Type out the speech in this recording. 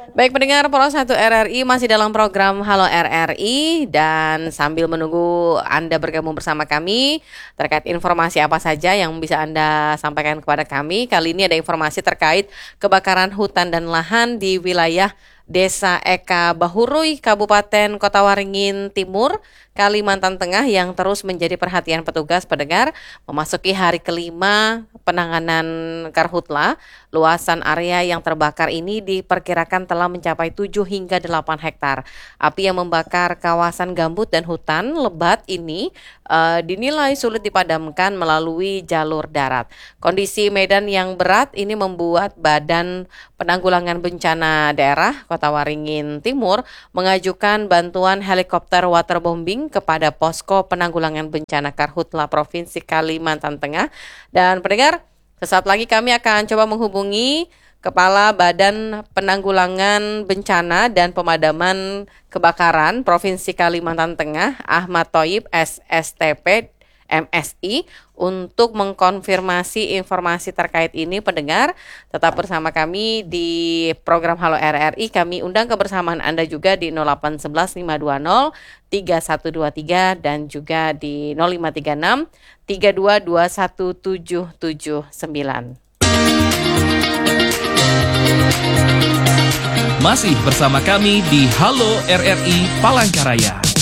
Baik pendengar Pro 1 RRI masih dalam program Halo RRI dan sambil menunggu Anda bergabung bersama kami terkait informasi apa saja yang bisa Anda sampaikan kepada kami. Kali ini ada informasi terkait kebakaran hutan dan lahan di wilayah Desa Eka Bahurui, Kabupaten Kota Waringin Timur, Kalimantan Tengah yang terus menjadi perhatian petugas pendengar. Memasuki hari kelima penanganan karhutla, luasan area yang terbakar ini diperkirakan telah mencapai 7 hingga 8 hektar. Api yang membakar kawasan gambut dan hutan lebat ini dinilai sulit dipadamkan melalui jalur darat. Kondisi medan yang berat ini membuat Badan Penanggulangan Bencana Daerah Kota Waringin Timur mengajukan bantuan helikopter waterbombing kepada Posko Penanggulangan Bencana Karhutla Provinsi Kalimantan Tengah. Dan pendengar, sesaat lagi kami akan coba menghubungi Kepala Badan Penanggulangan Bencana dan Pemadaman Kebakaran Provinsi Kalimantan Tengah, Ahmad Thoyib SSTP MSI, untuk mengkonfirmasi informasi terkait ini. Pendengar, tetap bersama kami di program Halo RRI. Kami undang kebersamaan Anda juga di 0811 520 3123 dan juga di 0536 3221 779. Masih bersama kami di Halo RRI Palangkaraya.